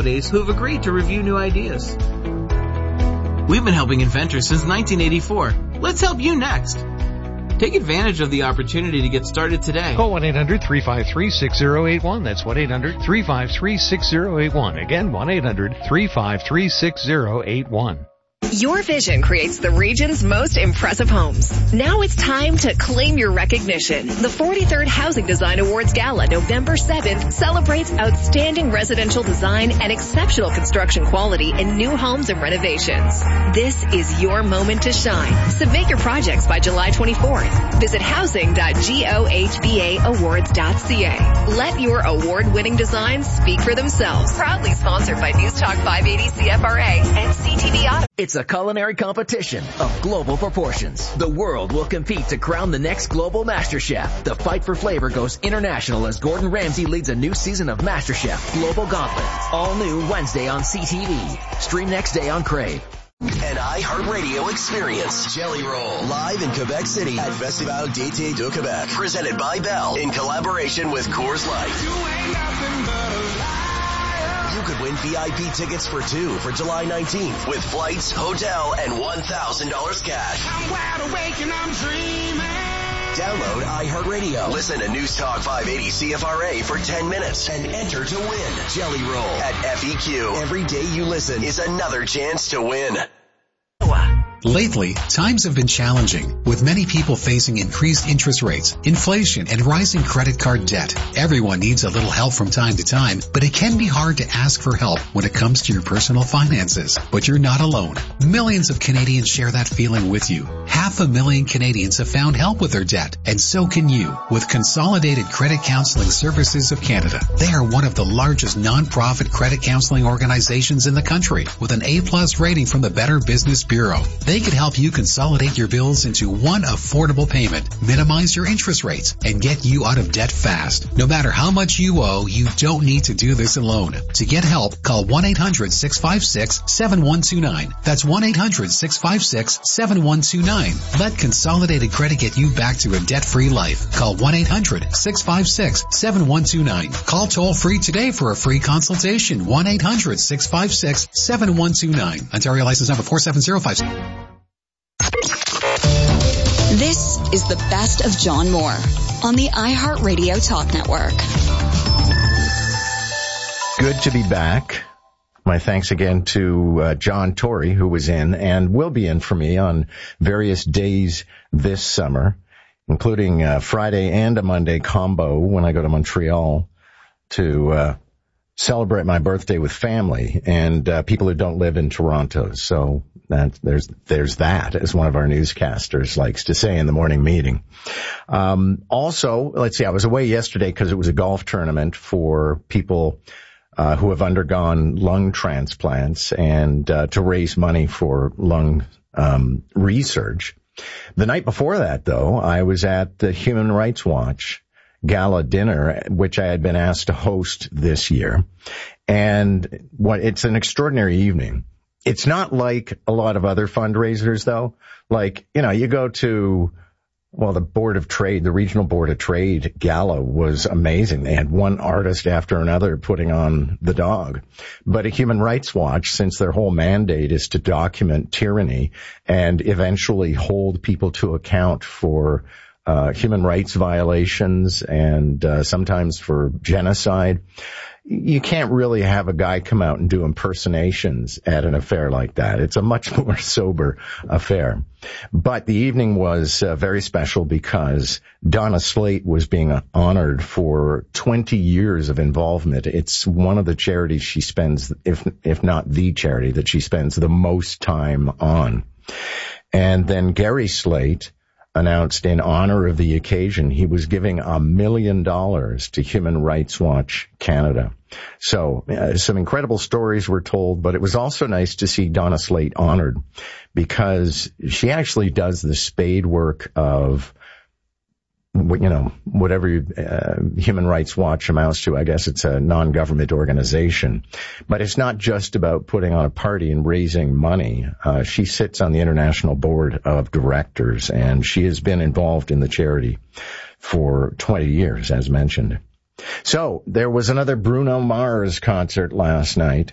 companies who have agreed to review new ideas. We've been helping inventors since 1984. Let's help you next. Take advantage of the opportunity to get started today. Call 1-800-353-6081. That's 1-800-353-6081. Again, 1-800-353-6081. Your vision creates the region's most impressive homes. Now it's time to claim your recognition. The 43rd Housing Design Awards Gala, November 7th, celebrates outstanding residential design and exceptional construction quality in new homes and renovations. This is your moment to shine. Submit your projects by July 24th. Visit housing.gohbaawards.ca. Let your award-winning designs speak for themselves. Proudly sponsored by News Talk 580 CFRA and CTV Auto. It's a culinary competition of global proportions. The world will compete to crown the next global MasterChef. The fight for flavor goes international as Gordon Ramsay leads a new season of MasterChef Global Gauntlet. All new Wednesday on CTV. Stream next day on Crave. An iHeartRadio experience. Jelly Roll. Live in Quebec City at Festival d'été de Québec. Presented by Bell in collaboration with Coors Light. You could win VIP tickets for two for July 19th with flights, hotel, and $1,000 cash. I'm wide awake and I'm dreaming. Download iHeartRadio. Listen to News Talk 580 CFRA for 10 minutes and enter to win. Jelly Roll at FEQ. Every day you listen is another chance to win. Lately, times have been challenging, with many people facing increased interest rates, inflation, and rising credit card debt. Everyone needs a little help from time to time, but it can be hard to ask for help when it comes to your personal finances. But you're not alone. Millions of Canadians share that feeling with you. 500,000 Canadians have found help with their debt, and so can you with Consolidated Credit Counseling Services of Canada. They are one of the largest non-profit credit counseling organizations in the country, with an A+ rating from the Better Business Bureau. They could help you consolidate your bills into one affordable payment, minimize your interest rates, and get you out of debt fast. No matter how much you owe, you don't need to do this alone. To get help, call 1-800-656-7129. That's 1-800-656-7129. Let Consolidated Credit get you back to a debt-free life. Call 1-800-656-7129. Call toll-free today for a free consultation. 1-800-656-7129. Ontario license number 47056. This is the best of John Moore on the iHeartRadio Talk Network. Good to be back. My thanks again to John Tory, who was in and will be in for me on various days this summer, including Friday and a Monday combo when I go to Montreal to celebrate my birthday with family and people who don't live in Toronto. So there's that, as one of our newscasters likes to say in the morning meeting. Also, let's see, I was away yesterday because it was a golf tournament for people who have undergone lung transplants and to raise money for lung research. The night before that, though, I was at the Human Rights Watch gala dinner, which I had been asked to host this year. And it's an extraordinary evening. It's not like a lot of other fundraisers, though. Like, you go to, the Board of Trade, the Regional Board of Trade gala was amazing. They had one artist after another putting on the dog. But at Human Rights Watch, since their whole mandate is to document tyranny and eventually hold people to account for human rights violations and sometimes for genocide, you can't really have a guy come out and do impersonations at an affair like that. It's a much more sober affair. But the evening was very special because Donna Slate was being honored for 20 years of involvement. It's one of the charities she spends, if not the charity that she spends the most time on. And then Gary Slate announced in honor of the occasion he was giving $1 million to Human Rights Watch Canada. So some incredible stories were told, but it was also nice to see Donna Slate honored because she actually does the spade work of, whatever Human Rights Watch amounts to. I guess it's a non-government organization. But it's not just about putting on a party and raising money. She sits on the International Board of Directors, and she has been involved in the charity for 20 years, as mentioned. So there was another Bruno Mars concert last night.